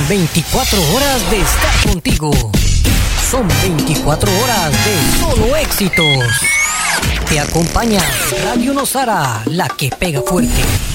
24 horas de estar contigo. Son 24 horas de solo éxitos. Te acompaña Radio Nosara, la que pega fuerte.